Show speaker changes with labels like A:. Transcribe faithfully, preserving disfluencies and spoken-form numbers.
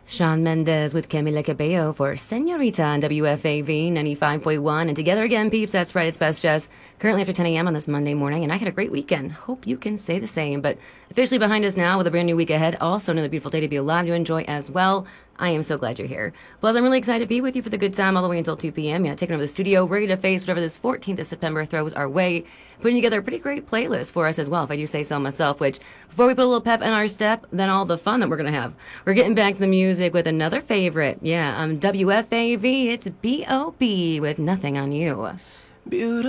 A: Sean Mendez with Camila Cabello for Senorita on W F A V ninety-five point one. And together again, peeps, that's right, it's Best Jazz. Currently after ten a.m. on this Monday morning, and I had a great weekend. Hope you can say the same. But officially behind us now with a brand new week ahead. Also another beautiful day to be alive to enjoy as well. I am so glad you're here. Plus, I'm really excited to be with you for the good time all the way until two p.m. Yeah, taking over the studio, ready to face whatever this fourteenth of September throws our way. Putting together a pretty great playlist for us as well, if I do say so myself, which, before we put a little pep in our step, then all the fun that we're going to have. We're getting back to the music with another favorite. Yeah, um, W F A V, it's B O B with Nothing on You.
B: Beautiful.